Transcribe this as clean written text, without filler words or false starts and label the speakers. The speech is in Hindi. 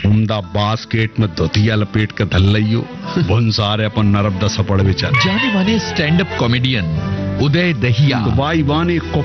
Speaker 1: उमदा बास्केट में धोतिया लपेट के धल लियो भुनसारे अपन नरब दस पड़ विचार
Speaker 2: जाने माने स्टैंड अप कॉमेडियन उदय दहिया
Speaker 1: भाई वाने